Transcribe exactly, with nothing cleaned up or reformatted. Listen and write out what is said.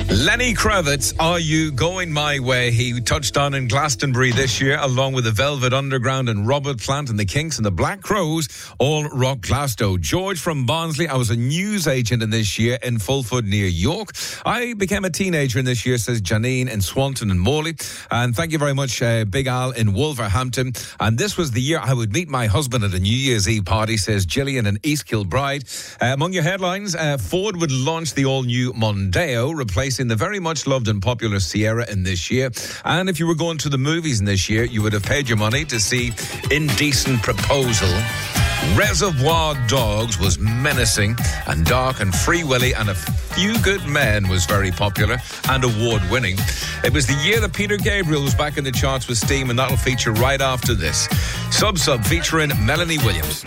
Lenny Kravitz, Are You Going My Way? He touched on in Glastonbury this year, along with the Velvet Underground and Robert Plant and the Kinks and the Black Crows, all rock Glasgow. George from Barnsley, I was a news agent in this year in Fulford near York. I became a teenager in this year, says Janine in Swanton and Morley. And thank you very much, uh, Big Al in Wolverhampton. And this was the year I would meet my husband at a New Year's Eve party, says Gillian in East Kilbride. Uh, among your headlines, uh, Ford would launch the all-new Mondeo, replacing the very much loved and popular Sierra in this year. And if you were going to the movies in this year, you would have paid your money to see Indecent Proposal. Reservoir Dogs was menacing and dark, and Free Willy and A Few Good Men was very popular and award-winning. It was the year that Peter Gabriel was back in the charts with Steam, and that'll feature right after this. Sub Sub featuring Melanie Williams.